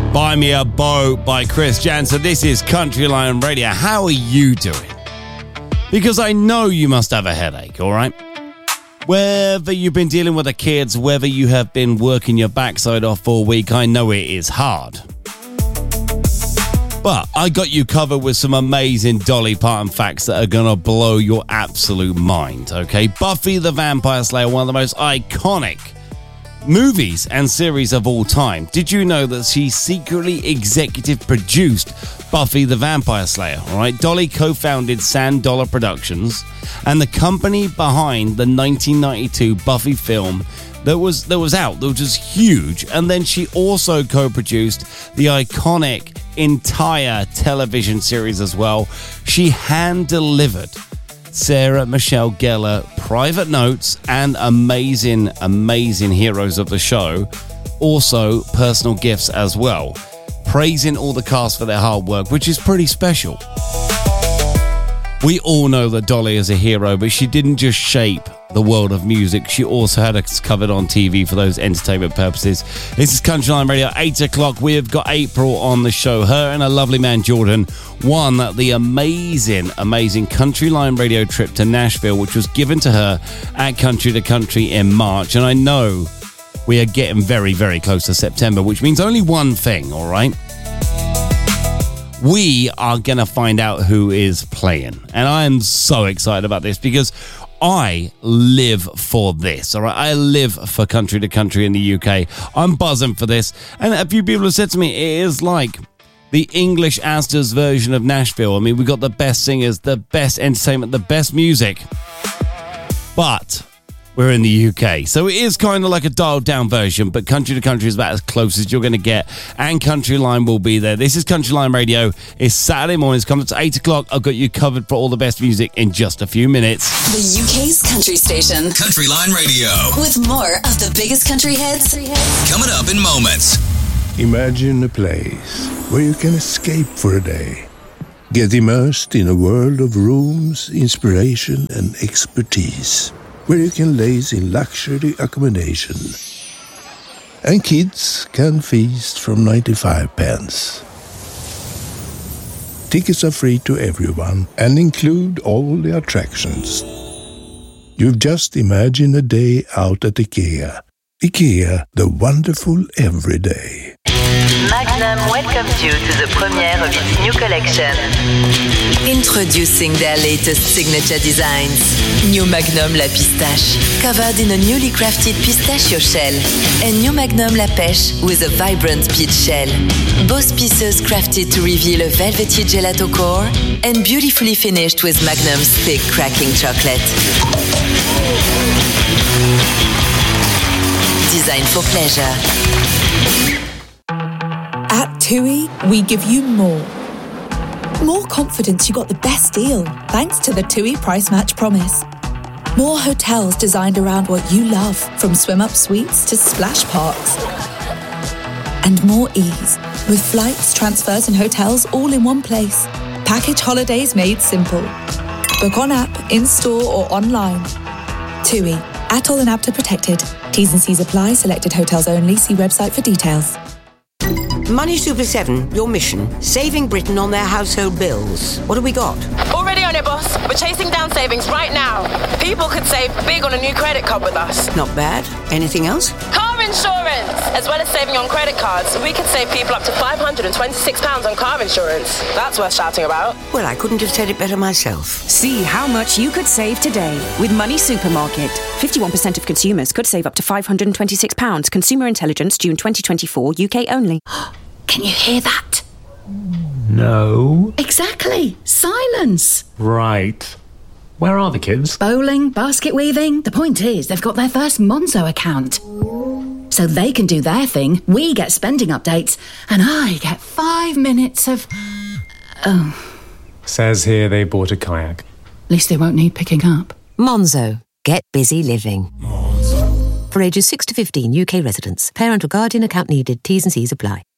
Buy Me a Boat by Chris Janson. This is Country Line Radio. How are you doing? Because I know you must have a headache, all right? Whether you've been dealing with the kids, whether you have been working your backside off all week, I know it is hard. But I got you covered with some amazing Dolly Parton facts that are going to blow your absolute mind, okay? Buffy the Vampire Slayer, one of the most iconic movies and series of all time. Did you know that she secretly executive produced Buffy the Vampire Slayer? All right, Dolly co-founded Sand Dollar Productions and the company behind the 1992 Buffy film that was out, that was just huge. And then she also co-produced the iconic entire television series as well. She hand-delivered Sarah Michelle Gellar private notes and amazing heroes of the show, also personal gifts as well, praising all the cast for their hard work, which is pretty special. We all know that Dolly is a hero, but she didn't just shape the world of music. She also had us covered on TV for those entertainment purposes. This is Country Line Radio, 8 o'clock. We have got April on the show. Her and her lovely man Jordan won the amazing Country Line Radio trip to Nashville, which was given to her at Country to Country in March. And I know we are getting very, very close to September, which means only one thing, all right? We are going to find out who is playing. And I am so excited about this because I live for this, all right? I live for Country to Country in the UK. I'm buzzing for this. And a few people have said to me, it is like the English Astor's version of Nashville. I mean, we got the best singers, the best entertainment, the best music. But we're in the UK. So it is kind of like a dialed down version, but Country to Country is about as close as you're going to get. And Country Line will be there. This is Country Line Radio. It's Saturday mornings. Come to 8 o'clock. I've got you covered for all the best music in just a few minutes. The UK's country station. Country Line Radio. With more of the biggest country hits. Coming up in moments. Imagine a place where you can escape for a day. Get immersed in a world of rooms, inspiration and expertise. Where you can laze in luxury accommodation. And kids can feast from 95 pence. Tickets are free to everyone and include all the attractions. You've just imagined a day out at IKEA. IKEA, the wonderful everyday. Magnum welcomes you to the premiere of its new collection. Introducing their latest signature designs. New Magnum La Pistache, covered in a newly crafted pistachio shell. And New Magnum La Pêche with a vibrant peach shell. Both pieces crafted to reveal a velvety gelato core and beautifully finished with Magnum's thick cracking chocolate. Designed for pleasure. At TUI, we give you more. More confidence you got the best deal, thanks to the TUI Price Match Promise. More hotels designed around what you love, from swim-up suites to splash parks. And more ease, with flights, transfers and hotels all in one place. Package holidays made simple. Book on app, in-store or online. TUI, ATOL and APTA protected. T's and C's apply. Selected hotels only. See website for details. Money Super 7, your mission, saving Britain on their household bills. What have we got? Already on it, boss. We're chasing down savings right now. People could save big on a new credit card with us. Not bad. Anything else? Car insurance! As well as saving on credit cards, we could save people up to £526 on car insurance. That's worth shouting about. Well, I couldn't have said it better myself. See how much you could save today with Money Supermarket. 51% of consumers could save up to £526. Consumer Intelligence, June 2024, UK only. Can you hear that? No. Exactly. Silence. Right. Where are the kids? Bowling, basket weaving. The point is, they've got their first Monzo account. So they can do their thing, we get spending updates, and I get 5 minutes of... Oh. Says here they bought a kayak. At least they won't need picking up. Monzo. Get busy living. For ages 6 to 15 UK residents. Parent or guardian account needed. T's and C's apply.